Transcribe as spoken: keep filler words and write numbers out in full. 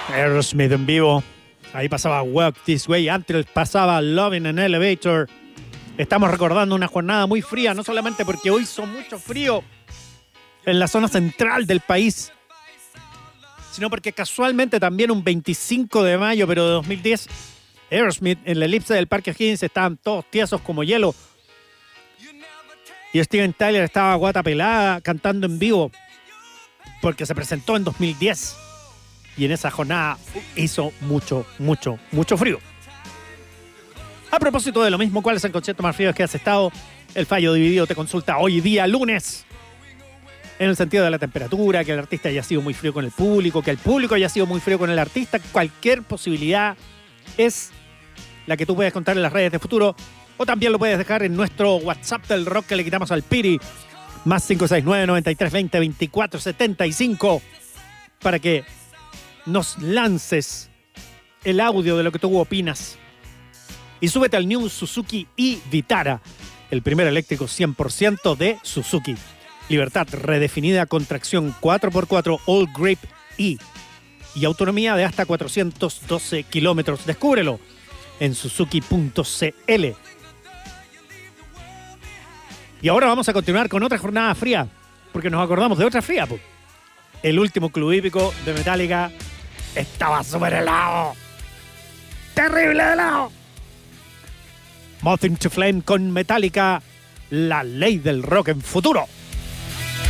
Aerosmith en vivo. Ahí pasaba Walk This Way. Antes pasaba Loving an Elevator. Estamos recordando una jornada muy fría, no solamente porque hoy hizo mucho frío en la zona central del país, sino porque casualmente también un veinticinco de mayo, pero de dos mil diez, Aerosmith en la elipse del Parque Higgins estaban todos tiesos como hielo. Y Steven Tyler estaba guata pelada cantando en vivo porque se presentó en dos mil diez. Y en esa jornada hizo mucho, mucho, mucho frío. A propósito de lo mismo, ¿cuál es el concierto más frío que has estado? El Fallo Dividido te consulta hoy día, lunes. En el sentido de la temperatura, que el artista haya sido muy frío con el público, que el público haya sido muy frío con el artista. Cualquier posibilidad es la que tú puedes contar en las redes de Futuro. O también lo puedes dejar en nuestro WhatsApp del rock que le quitamos al Piri. Más cinco seis nueve, nueve tres dos cero, veinticuatro setenta y cinco. Para que nos lances el audio de lo que tú opinas. Y súbete al New Suzuki e-Vitara, el primer eléctrico cien por ciento de Suzuki. Libertad redefinida con tracción cuatro por cuatro All Grip E y autonomía de hasta cuatrocientos doce kilómetros. Descúbrelo en suzuki punto c l. Y ahora vamos a continuar con otra jornada fría, porque nos acordamos de otra fría, po. El último club hípico de Metallica estaba súper helado. ¡Terrible helado! Moth into Flame con Metallica, la ley del rock en Futuro.